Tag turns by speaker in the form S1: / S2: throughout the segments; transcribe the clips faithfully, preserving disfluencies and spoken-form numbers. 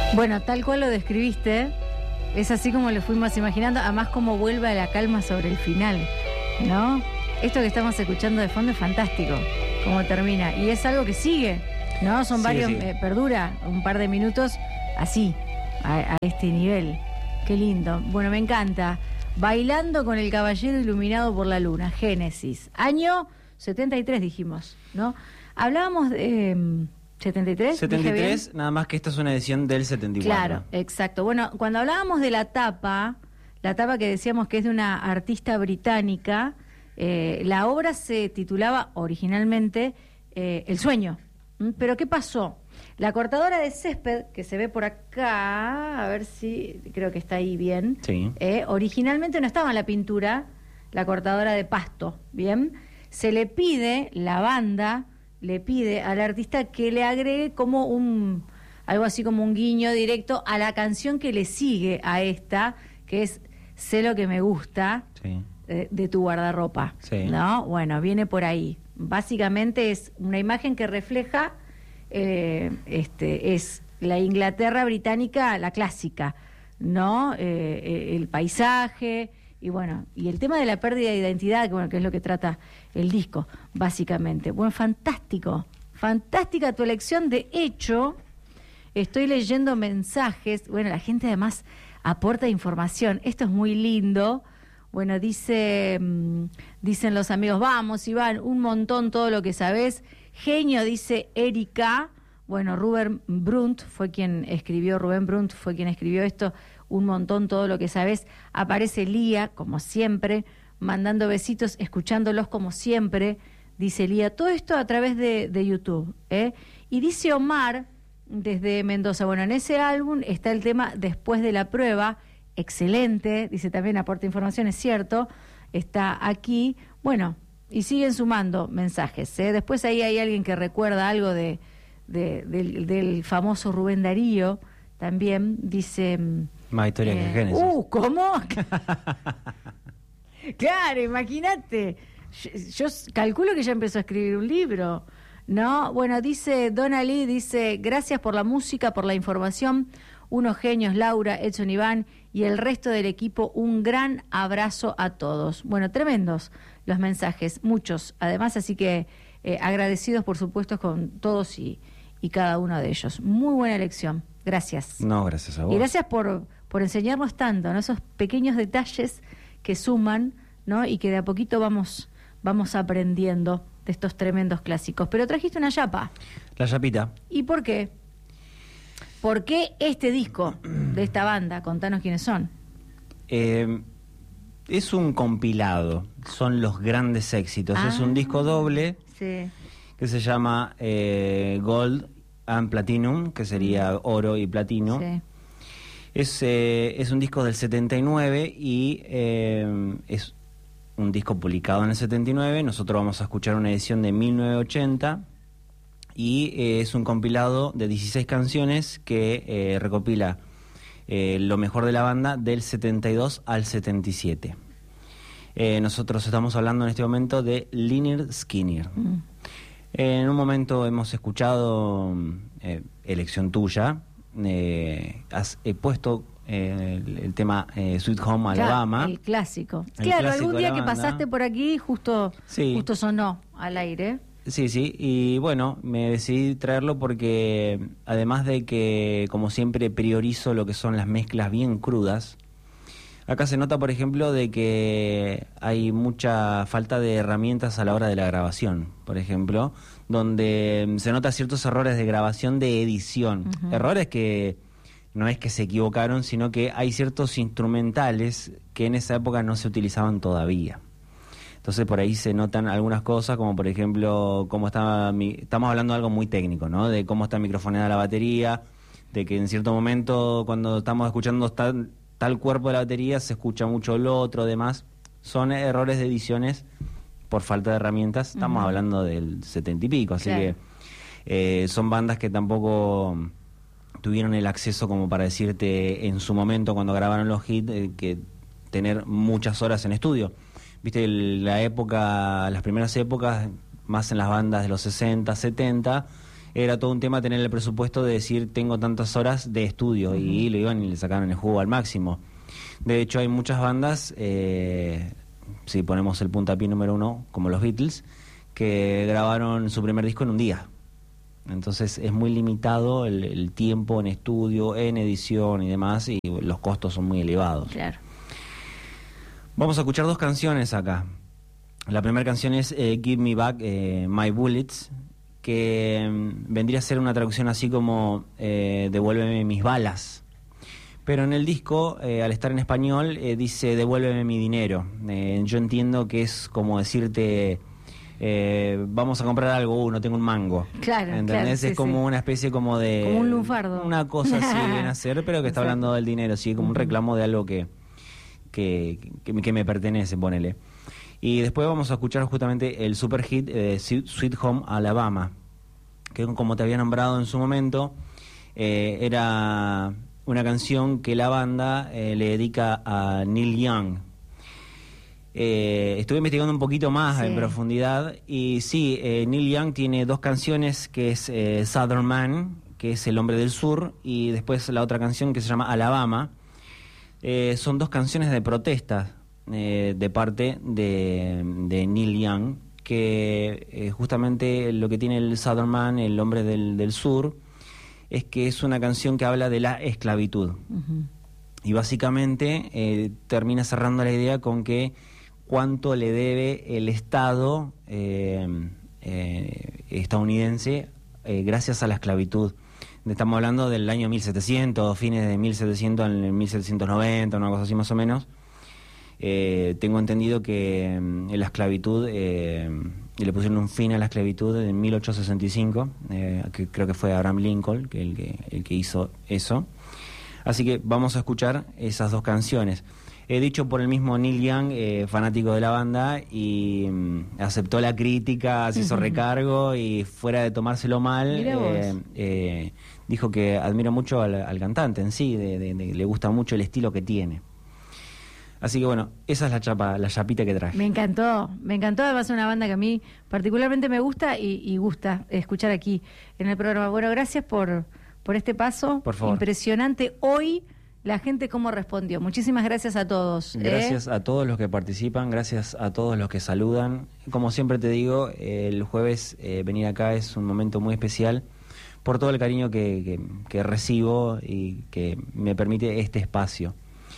S1: Bueno, tal cual lo describiste, es así como lo fuimos imaginando, además como vuelve a la calma sobre el final, ¿no? Esto que estamos escuchando de fondo es fantástico, cómo termina, y es algo que sigue, ¿no? Son
S2: Sí,
S1: varios,
S2: sí.
S1: Eh, perdura un par de minutos así, a, a este nivel. Qué lindo. Bueno, me encanta. Bailando con el caballero iluminado por la luna, Génesis. Año setenta y tres dijimos, ¿no? Hablábamos de... Eh, ¿setenta y tres?
S2: setenta y
S1: ¿Dije
S2: tres,
S1: bien?
S2: nada más que esta es una edición del setenta y cuatro.
S1: Claro, exacto. Bueno, cuando hablábamos de la tapa, la tapa que decíamos que es de una artista británica, eh, la obra se titulaba originalmente eh, El sueño. ¿Mm? Pero ¿qué pasó? La cortadora de césped, que se ve por acá, a ver si, creo que está ahí bien,
S2: Sí.
S1: eh, originalmente no estaba en la pintura, la cortadora de pasto, ¿bien? Se le pide, la banda le pide al artista que le agregue como un, algo así como un guiño directo a la canción que le sigue a esta, que es Sé lo que me gusta,
S2: Sí.
S1: eh, de tu guardarropa,
S2: Sí.
S1: ¿no? Bueno, viene por ahí. Básicamente es una imagen que refleja, eh, este, es la Inglaterra británica, la clásica, ¿no? Eh, el paisaje, y bueno, y el tema de la pérdida de identidad, que bueno, que es lo que trata el disco, básicamente. Bueno, fantástico, fantástica tu elección. De hecho, estoy leyendo mensajes, bueno, la gente además aporta información, esto es muy lindo. Bueno, dice, mmm, dicen los amigos, vamos Iván, un montón todo lo que sabés. Genio, dice Erika. Bueno, Rubén Brunt fue quien escribió, Rubén Brunt fue quien escribió esto, un montón todo lo que sabés. Aparece Lía, como siempre, mandando besitos, escuchándolos como siempre, dice Lía. Todo esto a través de, de YouTube, ¿eh? Y dice Omar, desde Mendoza, bueno, en ese álbum está el tema Después de la prueba, excelente, dice también, aporta información, es cierto, está aquí. Bueno, y siguen sumando mensajes, ¿eh? Después ahí hay alguien que recuerda algo de... De, del, del famoso Rubén Darío, también dice...
S2: Más historia
S1: eh,
S2: que Génesis.
S1: Uh, ¿cómo? Claro, imagínate. Yo, yo calculo que ya empezó a escribir un libro, ¿no? Bueno, dice Donna Lee, dice, gracias por la música, por la información, unos genios, Laura, Edson, Iván y el resto del equipo, un gran abrazo a todos. Bueno, tremendos los mensajes, muchos, además, así que eh, agradecidos, por supuesto, con todos y... y cada uno de ellos. Muy buena elección. Gracias.
S2: No, gracias a vos.
S1: Y gracias por, por enseñarnos tanto, ¿no? Esos pequeños detalles que suman, ¿no? Y que de a poquito vamos, vamos aprendiendo de estos tremendos clásicos. Pero trajiste una yapa.
S2: La yapita.
S1: ¿Y por qué? ¿Por qué este disco de esta banda? Contanos quiénes son.
S2: Eh, es un compilado. Son los grandes éxitos.
S1: Ah,
S2: es un disco doble.
S1: Sí.
S2: Que se llama eh, Gold and Platinum, que sería oro y platino.
S1: Sí.
S2: Es, eh, es un disco del setenta y nueve y eh, es un disco publicado en el setenta y nueve. Nosotros vamos a escuchar una edición de mil novecientos ochenta y eh, es un compilado de dieciséis canciones que eh, recopila eh, lo mejor de la banda del setenta y dos al setenta y siete. Eh, nosotros estamos hablando en este momento de Lynyrd Skynyrd.
S1: Mm.
S2: En un momento hemos escuchado eh, elección tuya, eh, has eh, puesto eh, el, el tema eh, Sweet Home Alabama.
S1: Claro, el clásico.
S2: El
S1: Claro,
S2: clásico
S1: algún
S2: de
S1: día
S2: la
S1: que
S2: banda.
S1: pasaste por aquí justo,
S2: Sí.
S1: justo sonó al aire.
S2: Sí, sí, y bueno, me decidí traerlo porque además de que, como siempre, priorizo lo que son las mezclas bien crudas, acá se nota, por ejemplo, de que hay mucha falta de herramientas a la hora de la grabación, por ejemplo, donde se nota ciertos errores de grabación, de edición.
S1: Uh-huh.
S2: Errores que no es que se equivocaron, sino que hay ciertos instrumentales que en esa época no se utilizaban todavía. Entonces por ahí se notan algunas cosas, como por ejemplo, cómo está mi, estamos hablando de algo muy técnico, ¿no? De cómo está microfoneada la batería, de que en cierto momento cuando estamos escuchando tal, tal cuerpo de la batería se escucha mucho lo otro, demás. Son errores de ediciones por falta de herramientas. Estamos uh-huh. hablando del setenta y pico, así claro. que eh, son bandas que tampoco tuvieron el acceso como para decirte en su momento cuando grabaron los hits eh, que tener muchas horas en estudio. Viste, la época, las primeras épocas, más en las bandas de los sesenta, setenta, era todo un tema tener el presupuesto de decir tengo tantas horas de estudio, uh-huh. y lo iban y le sacaron el jugo al máximo. De hecho hay muchas bandas, eh, si ponemos el puntapié número uno, como los Beatles, que grabaron su primer disco en un día. Entonces es muy limitado el, el tiempo en estudio, en edición y demás, y los costos son muy elevados.
S1: Claro.
S2: Vamos a escuchar dos canciones acá. La primera canción es eh, Give Me Back eh, My Bullets, que eh, vendría a ser una traducción así como eh, Devuélveme mis balas. Pero en el disco, eh, al estar en español, eh, dice Devuélveme mi dinero. Eh, yo entiendo que es como decirte... Eh, vamos a comprar algo, uh, no tengo un mango.
S1: Claro,
S2: ¿entendés?
S1: claro,
S2: es
S1: sí,
S2: como
S1: sí.
S2: una especie como de...
S1: Como un lunfardo.
S2: Una cosa así en hacer, pero que está
S1: Exacto.
S2: hablando del dinero, sí, como un reclamo de algo que, que, que, que me pertenece, ponele. Y después vamos a escuchar justamente el super hit eh, Sweet Home Alabama, que como te había nombrado en su momento, eh, era una canción que la banda eh, le dedica a Neil Young. Eh, estuve investigando un poquito más sí. en profundidad y sí, eh, Neil Young tiene dos canciones, que es eh, Southern Man, que es el hombre del sur, y después la otra canción que se llama Alabama. Eh, son dos canciones de protesta eh, de parte de, de Neil Young, que eh, justamente lo que tiene el Southern Man, el hombre del, del sur, es que es una canción que habla de la esclavitud. Uh-huh. Y básicamente eh, termina cerrando la idea con que cuánto le debe el Estado eh, eh, estadounidense eh, gracias a la esclavitud. Estamos hablando del año mil setecientos, fines de mil setecientos, en mil setecientos noventa, una cosa así más o menos. Eh, tengo entendido que eh, la esclavitud, eh, le pusieron un fin a la esclavitud en mil ochocientos sesenta y cinco, eh, que creo que fue Abraham Lincoln que el, que el que hizo eso. Así que vamos a escuchar esas dos canciones. He dicho por el mismo Neil Young, eh, fanático de la banda, y mm, aceptó la crítica, se hizo uh-huh. recargo y fuera de tomárselo mal, eh, eh, dijo que admira mucho al, al cantante en sí, de, de, de, le gusta mucho el estilo que tiene. Así que bueno, esa es la chapa, la chapita que traje.
S1: Me encantó, me encantó, además es una banda que a mí particularmente me gusta y, y gusta escuchar aquí en el programa. Bueno, gracias por, por este paso.
S2: Por favor.
S1: Impresionante hoy. La gente cómo respondió. Muchísimas gracias a todos.
S2: Gracias
S1: ¿eh?
S2: a todos los que participan, gracias a todos los que saludan. Como siempre te digo, el jueves eh, venir acá es un momento muy especial por todo el cariño que, que, que recibo y que me permite este espacio.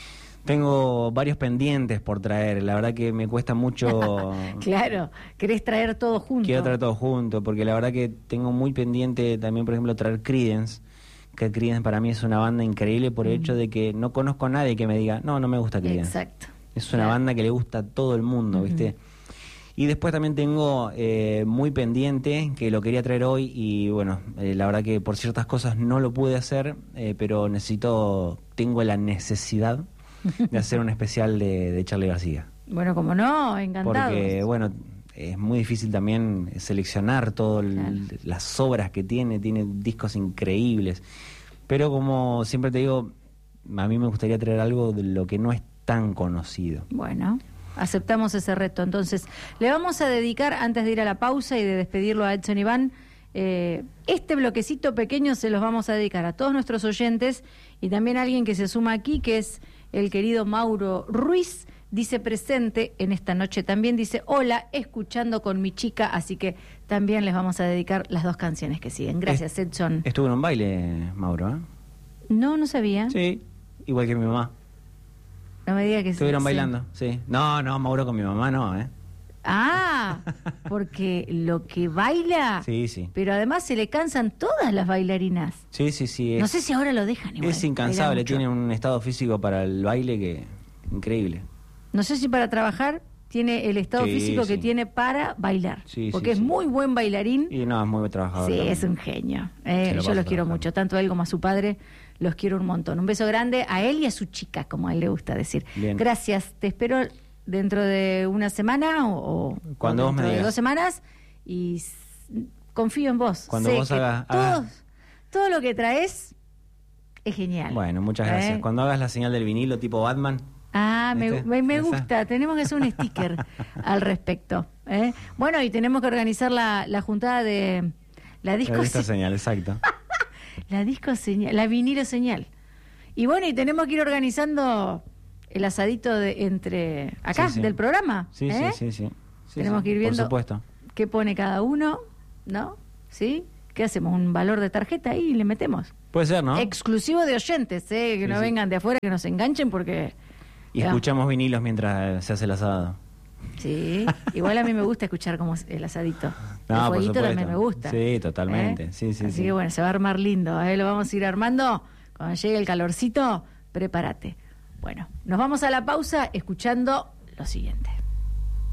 S2: Tengo varios pendientes por traer, la verdad que me cuesta mucho...
S1: Claro, querés traer todo junto.
S2: Quiero traer todo junto, porque la verdad que tengo muy pendiente también, por ejemplo, traer Creedence, que Creedence para mí es una banda increíble por el mm. hecho de que no conozco a nadie que me diga, no, no me gusta Creedence.
S1: Exacto.
S2: Es una claro. banda que le gusta a todo el mundo, uh-huh. ¿viste? Y después también tengo eh, muy pendiente, que lo quería traer hoy y bueno, eh, la verdad que por ciertas cosas no lo pude hacer, eh, pero necesito, tengo la necesidad de hacer un especial de, de Charly García.
S1: Bueno, como no, encantados.
S2: Porque, bueno, es muy difícil también seleccionar todas claro. las obras que tiene, tiene discos increíbles. Pero como siempre te digo, a mí me gustaría traer algo de lo que no es tan conocido.
S1: Bueno, aceptamos ese reto. Entonces, le vamos a dedicar, antes de ir a la pausa y de despedirlo a Edson Iván, eh, este bloquecito pequeño se los vamos a dedicar a todos nuestros oyentes y también a alguien que se suma aquí, que es el querido Mauro Ruiz. Dice presente en esta noche, también dice hola, escuchando con mi chica, así que también les vamos a dedicar las dos canciones que siguen. Gracias,
S2: Est-
S1: Edson.
S2: Estuvo en un baile, Mauro, ¿eh?
S1: No, no sabía.
S2: Sí, igual que mi mamá.
S1: No me diga que
S2: Estuvieron
S1: sí.
S2: bailando, sí. No, no, Mauro con mi mamá no, ¿eh?
S1: Ah, porque lo que baila,
S2: sí, sí.
S1: Pero además se le cansan todas las bailarinas.
S2: Sí, sí, sí.
S1: No
S2: es,
S1: sé si ahora lo dejan igual.
S2: Es incansable, tiene un estado físico para el baile que increíble.
S1: No sé si para trabajar tiene el estado
S2: sí,
S1: físico
S2: sí.
S1: que tiene para bailar.
S2: Sí,
S1: porque
S2: sí,
S1: es
S2: sí.
S1: muy buen bailarín.
S2: Y no, es muy buen trabajador.
S1: Sí,
S2: también.
S1: es un genio. Eh,
S2: lo
S1: yo los quiero
S2: trabajando.
S1: mucho, tanto a él como a su padre, los quiero un montón. Un beso grande a él y a su chica, como a él le gusta decir.
S2: Bien.
S1: Gracias, te espero dentro de una semana o,
S2: Cuando
S1: o
S2: vos me
S1: dentro de
S2: digas.
S1: dos semanas y s- confío en vos.
S2: Cuando
S1: sé
S2: vos
S1: que
S2: hagas-
S1: todo,
S2: hagas-
S1: todo lo que traes es genial.
S2: Bueno, muchas gracias.
S1: ¿Eh?
S2: Cuando hagas la señal del vinilo tipo Batman.
S1: Ah, me,
S2: ¿Viste?
S1: me, me
S2: Esa.
S1: gusta. Tenemos que hacer un sticker al respecto. ¿eh? Bueno, y tenemos que organizar la, la juntada de La disco,
S2: La disco
S1: se-
S2: señal, exacto.
S1: la disco señal, la vinilo señal. Y bueno, y tenemos que ir organizando el asadito de, entre acá,
S2: Sí, sí.
S1: del programa.
S2: Sí,
S1: ¿eh?
S2: sí, sí, sí. Sí,
S1: Tenemos
S2: sí,
S1: que ir viendo
S2: Por supuesto.
S1: qué pone cada uno, ¿no? ¿Sí? ¿Qué hacemos? ¿Un valor de tarjeta ahí y le metemos?
S2: Puede ser, ¿no?
S1: Exclusivo de oyentes, ¿eh? Que
S2: Sí,
S1: no
S2: sí.
S1: vengan de afuera, que nos enganchen porque...
S2: Y
S1: Ya.
S2: escuchamos vinilos mientras se hace el asado.
S1: Sí, igual a mí me gusta escuchar como el asadito.
S2: No,
S1: el
S2: por
S1: fueguito
S2: supuesto.
S1: también me gusta.
S2: Sí, totalmente.
S1: ¿Eh?
S2: Sí, sí,
S1: Así
S2: sí.
S1: que bueno, se va a armar lindo. ¿eh? Lo vamos a ir armando. Cuando llegue el calorcito, prepárate. Bueno, nos vamos a la pausa escuchando lo siguiente.